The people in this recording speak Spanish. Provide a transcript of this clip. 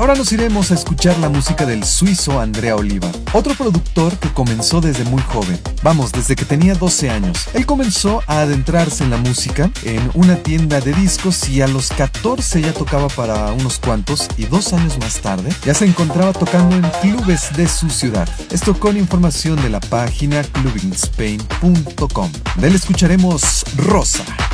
Ahora nos iremos a escuchar la música del suizo Andrea Oliva, otro productor que comenzó desde muy joven. Vamos, desde que tenía 12 años. Él comenzó a adentrarse en la música en una tienda de discos y a los 14 ya tocaba para unos cuantos y 2 años más tarde ya se encontraba tocando en clubes de su ciudad. Esto con información de la página clubinspain.com. De él escucharemos Rosa.